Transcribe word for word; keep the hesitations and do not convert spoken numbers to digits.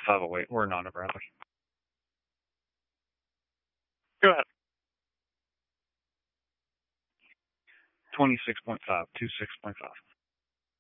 five oh eight. We're not a Bradley. Go ahead. twenty-six point five, twenty-six point five.